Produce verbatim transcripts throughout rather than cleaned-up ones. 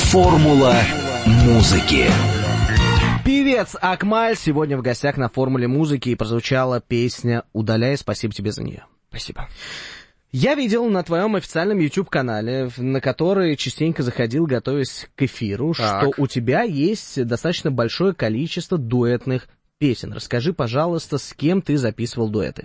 Формула музыки. Певец Акмаль сегодня в гостях на «Формуле музыки», и прозвучала песня «Удаляй». Спасибо тебе за нее. Спасибо. Я видел на твоем официальном YouTube-канале, на который частенько заходил, готовясь к эфиру, так. что у тебя есть достаточно большое количество дуэтных песен. Расскажи, пожалуйста, с кем ты записывал дуэты?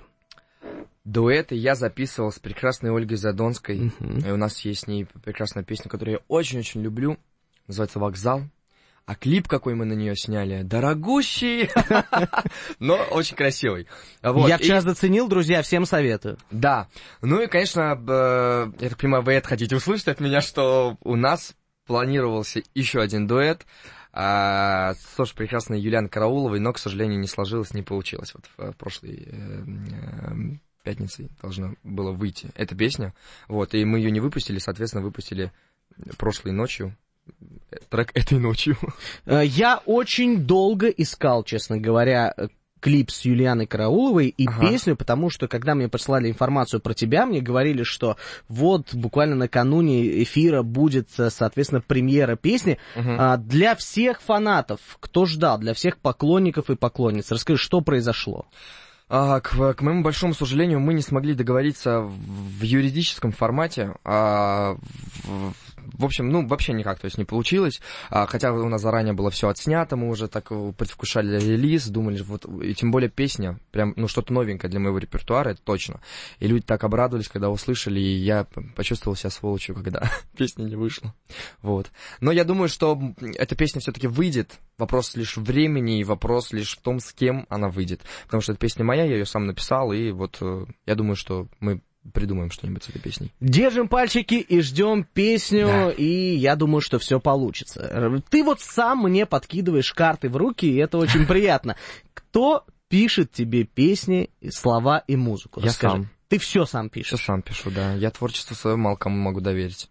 Дуэты я записывал с прекрасной Ольгой Задонской. Uh-huh. И у нас есть с ней прекрасная песня, которую я очень-очень люблю. Называется «Вокзал». А клип, какой мы на нее сняли, дорогущий, но очень красивый. Вот. Я вчера и... заценил, друзья, всем советую. Да. Ну и, конечно, э, я так понимаю, вы это хотите услышать от меня, что у нас планировался еще один дуэт э, с тоже прекрасной Юлианой Карауловой, но, к сожалению, не сложилось, не получилось. Вот в, в прошлой э, э, пятнице должна была выйти эта песня. Вот, и мы ее не выпустили, соответственно, выпустили прошлой ночью. Трек этой ночью. Я очень долго искал, честно говоря, клип с Юлианой Карауловой и ага. песню, потому что, когда мне прислали информацию про тебя, мне говорили, что вот буквально накануне эфира будет, соответственно, премьера песни. Угу. Для всех фанатов, кто ждал, для всех поклонников и поклонниц, расскажи, что произошло? А, к, к моему большому сожалению, мы не смогли договориться в, в юридическом формате. А, в, в общем, ну, вообще никак, то есть не получилось. А, хотя у нас заранее было все отснято, мы уже так предвкушали релиз, думали, вот, и тем более песня, прям, ну, что-то новенькое для моего репертуара, это точно. И люди так обрадовались, когда услышали, и я почувствовал себя сволочью, когда песня не вышла. Вот. Но я думаю, что эта песня все-таки выйдет. Вопрос лишь времени, и вопрос лишь в том, с кем она выйдет. Потому что эта песня моя, я ее сам написал, и вот я думаю, что мы придумаем что-нибудь с этой песней. Держим пальчики и ждем песню, да. И я думаю, что все получится. Ты вот сам мне подкидываешь карты в руки, и это очень приятно. Кто пишет тебе песни, слова и музыку? Я сам. Ты все сам пишешь? Все сам пишу, да. Я творчество свое мало кому могу доверить.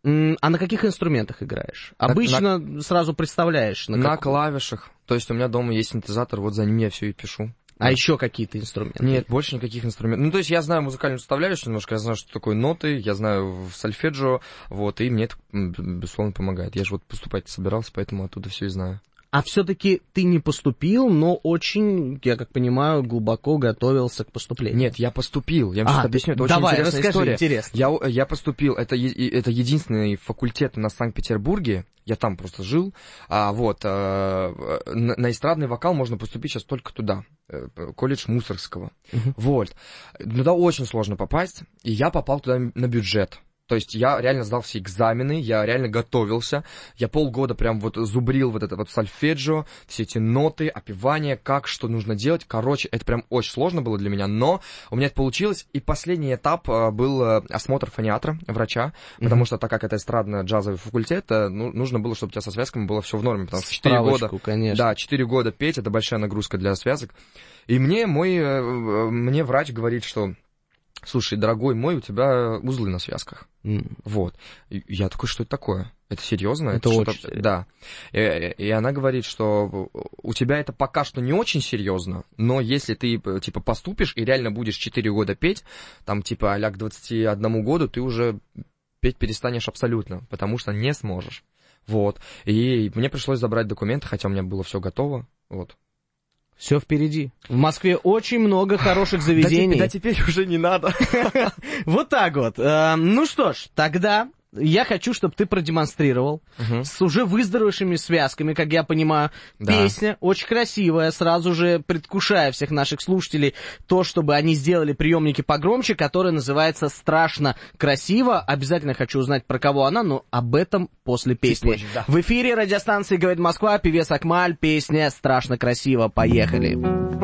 А на каких инструментах играешь? На, Обычно на, сразу представляешь. На, на клавишах. То есть у меня дома есть синтезатор, вот за ним я все и пишу. А да. еще какие-то инструменты? Нет, больше никаких инструментов. Ну, то есть я знаю музыкальную составляющую немножко, я знаю, что такое ноты, я знаю сольфеджио, вот, и мне это, безусловно, помогает. Я же вот поступать собирался, поэтому оттуда все и знаю. А все-таки ты не поступил, но очень, я как понимаю, глубоко готовился к поступлению. Нет, я поступил. Я вам а, сейчас объясню, это давай, очень интересная расскажи, история. Интересно. Я, я поступил, это, это единственный факультет на Санкт-Петербурге, я там просто жил, а, вот, а, на, на эстрадный вокал можно поступить сейчас только туда, колледж Мусоргского. Uh-huh. Вот. Туда очень сложно попасть, и я попал туда на бюджет. То есть я реально сдал все экзамены, я реально готовился, я полгода прям вот зубрил вот это вот сольфеджио, все эти ноты, опевания, как, что нужно делать. Короче, это прям очень сложно было для меня, но у меня это получилось. И последний этап был осмотр фониатра, врача, mm-hmm. потому что так как это эстрадно-джазовый факультет, ну, нужно было, чтобы у тебя со связками было все в норме, потому что четыре года, конечно. Да, четыре года петь, это большая нагрузка для связок. И мне мой, мне врач говорит, что... Слушай, дорогой мой, у тебя узлы на связках. Mm. Вот. И я такой, что это такое? Это серьезно? Это, это очень серьезно. Да. И, и она говорит, что у тебя это пока что не очень серьезно, но если ты, типа, поступишь и реально будешь четыре года петь, там, типа, а-ля к двадцати одному году, ты уже петь перестанешь абсолютно, потому что не сможешь. Вот. И мне пришлось забрать документы, хотя у меня было все готово. Вот. Все впереди. В Москве очень много хороших заведений. Да, да теперь уже не надо. Вот так вот. Ну что ж, тогда я хочу, чтобы ты продемонстрировал uh-huh. с уже выздоровевшими связками, как я понимаю. Да. Песня очень красивая, сразу же предвкушая всех наших слушателей то, чтобы они сделали приемники погромче, которая называется «Страшно красиво». Обязательно хочу узнать, про кого она, но об этом после песни. Позже, да. В эфире радиостанции «Говорит Москва», певец Акмаль, песня «Страшно красиво». Поехали.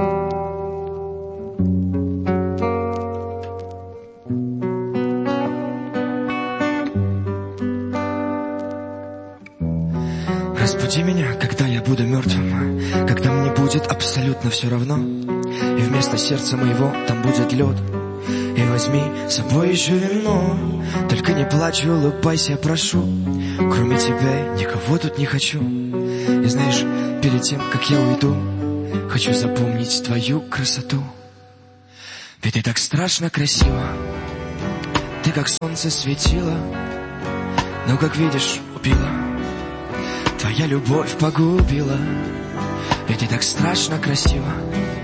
Разбуди меня, когда я буду мертвым, когда мне будет абсолютно все равно, и вместо сердца моего там будет лед. И возьми с собой еще вино, только не плачь, улыбайся, прошу. Кроме тебя никого тут не хочу. И знаешь, перед тем, как я уйду, хочу запомнить твою красоту. Ведь ты так страшно красива, ты как солнце светила, но, как видишь, убила. Моя любовь погубила, ведь ты так страшно красиво.